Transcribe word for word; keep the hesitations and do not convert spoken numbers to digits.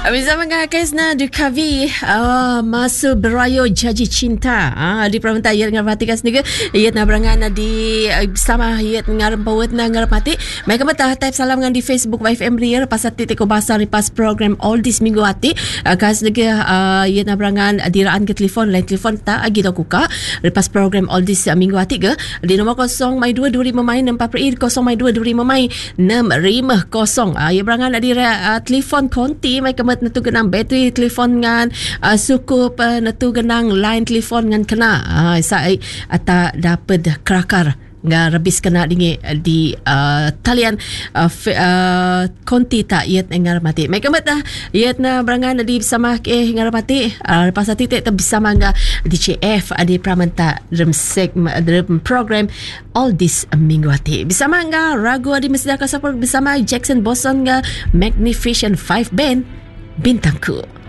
Bersama dengan Kesna Dukavi uh, Masa Berayo Janji Cinta uh, Di Permintaan ia dengan Mati Kas juga ia nak berangan di uh, bersama ia dengan Bawat dengan Mati. Mereka mata type salam dengan di Facebook Y F M Ria pasal titik ko bahasa ripas program all this minggu hati uh, kas juga uh, ia nak berangan di raan ke telefon lain telefon tak agi dak kuka ripas program all this uh, minggu hati ke di nombor kosong mai dua dua lima mai enam empat per kosong mai dua dua lima mai enam lima kosong uh, ia berangan di uh, telefon konti mai kemat natu genang bateri telefon ngan uh, sukup uh, natu genang line telefon ngan kena uh, sai ata dapat kerakar nga rabis kena dingi di uh, talian uh, f- uh, konti tak iat ngar mati mai kemat dah iat na berangan di bersama ke ngar mati uh, lepas titik tak bersama nga di C F di Pramanta dalam segmen dalam program all this minggu hati bersama nga ragu di Mesir Kasapur bersama Jackson Boston nga Magnificent Five Band Bintangku.